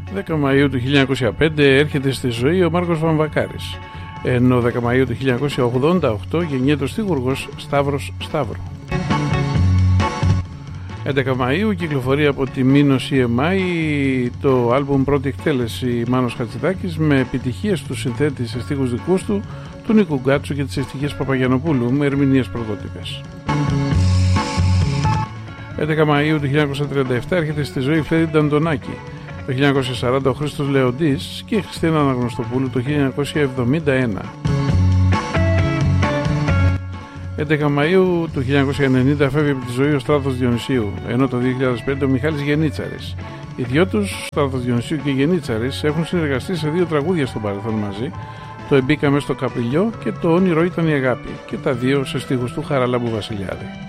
10 Μαΐου του 1905 έρχεται στη ζωή ο Μάρκος Βαμβακάρης, ενώ 10 Μαΐου του 1988 γεννιέται ο στίχουργος Σταύρος Σταύρου. 11 Μαΐου κυκλοφορεί από τη Μήνος EMI το άλμπουμ Πρώτη Εκτέλεση Μάνος Χατζηδάκης με επιτυχίες του συνθέτη σε στίχους δικούς του Νίκου Γκάτσου και τις ευτυχίες Παπαγιανοπούλου με ερμηνείες πρωτότυπες. 11 Μαΐου του 1937 έρχεται στη ζωή Φλέδη Αντωνάκη. Το 1940 ο Χρήστος Λεοντής και η Χριστίνα Αναγνωστοπούλου το 1971. 11 Μαΐου του 1990 φεύγει από τη ζωή ο Στράτος Διονυσίου, ενώ το 2005 ο Μιχάλης Γενίτσαρης. Οι δυο τους, Στράτος Διονυσίου και Γενίτσαρης, έχουν συνεργαστεί σε 2 τραγούδια στο παρελθόν μαζί, το «Εμπήκαμε στο Καπηλιό» και το «Όνειρο ήταν η αγάπη», και τα 2 σε στίχους του Χαράλαμπου Βασιλιάδη.